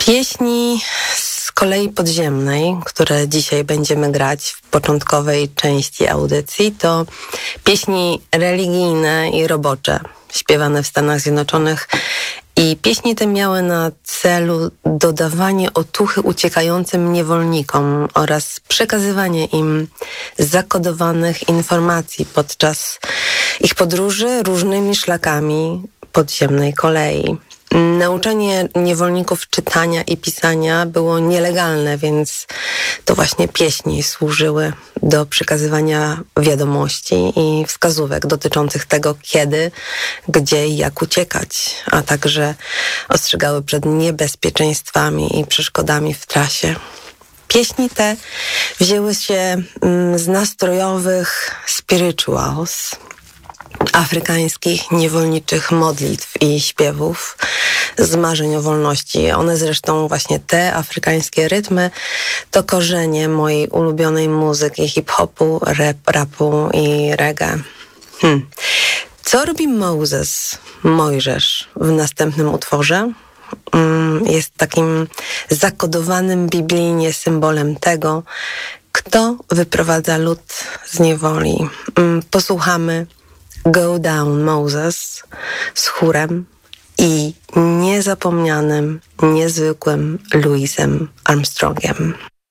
Pieśni z kolei podziemnej, które dzisiaj będziemy grać w początkowej części audycji, to pieśni religijne i robocze, śpiewane w Stanach Zjednoczonych. I pieśni te miały na celu dodawanie otuchy uciekającym niewolnikom oraz przekazywanie im zakodowanych informacji podczas ich podróży różnymi szlakami podziemnej kolei. Nauczanie niewolników czytania i pisania było nielegalne, więc to właśnie pieśni służyły do przekazywania wiadomości i wskazówek dotyczących tego, kiedy, gdzie i jak uciekać, a także ostrzegały przed niebezpieczeństwami i przeszkodami w trasie. Pieśni te wzięły się z nastrojowych spirituals, afrykańskich niewolniczych modlitw i śpiewów z marzeń o wolności. One zresztą właśnie te afrykańskie rytmy to korzenie mojej ulubionej muzyki hip-hopu, rapu i reggae. Co robi Mojżesz w następnym utworze? Jest takim zakodowanym biblijnie symbolem tego, kto wyprowadza lud z niewoli. Posłuchamy Go Down Moses z chórem i niezapomnianym, niezwykłym Louisem Armstrongiem.